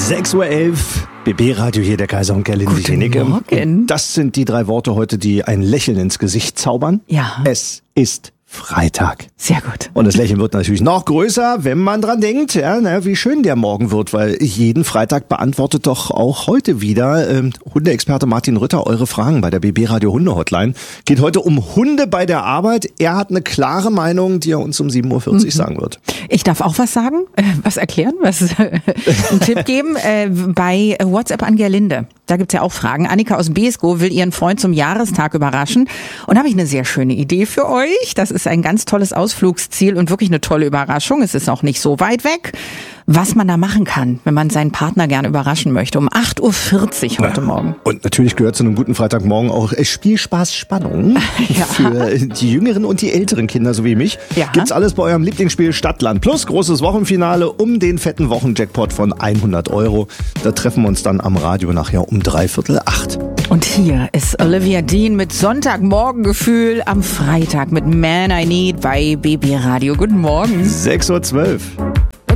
6:11 Uhr, BB-Radio hier, der Kaiser und Gerlinde Jenicke. Morgen. Das sind die 3 Worte heute, die ein Lächeln ins Gesicht zaubern. Ja. Es ist Freitag. Sehr gut. Und das Lächeln wird natürlich noch größer, wenn man dran denkt, wie schön der Morgen wird, weil jeden Freitag beantwortet doch auch heute wieder Hundeexperte Martin Rütter eure Fragen bei der BB-Radio Hunde-Hotline. Geht heute um Hunde bei der Arbeit. Er hat eine klare Meinung, die er uns um 7:40 Uhr sagen wird. Ich darf auch was sagen, was erklären, einen Tipp geben. Bei WhatsApp an Gerlinde, da gibt's ja auch Fragen. Annika aus Beeskow will ihren Freund zum Jahrestag überraschen. Und da habe ich eine sehr schöne Idee für euch. Das ist ein ganz tolles Ausflugsziel und wirklich eine tolle Überraschung. Es ist auch nicht so weit weg. Was man da machen kann, wenn man seinen Partner gerne überraschen möchte. Um 8:40 Uhr heute Morgen. Und natürlich gehört zu einem guten Freitagmorgen auch Spielspaß, Spannung. Ja. Für die jüngeren und die älteren Kinder, so wie mich. Ja. Gibt's alles bei eurem Lieblingsspiel Stadtland Plus. Großes Wochenfinale um den fetten Wochenjackpot von 100 €. Da treffen wir uns dann am Radio nachher um 7:45. Und hier ist Olivia Dean mit Sonntagmorgengefühl am Freitag mit Man I Need bei BB Radio. Guten Morgen. 6:12 Uhr.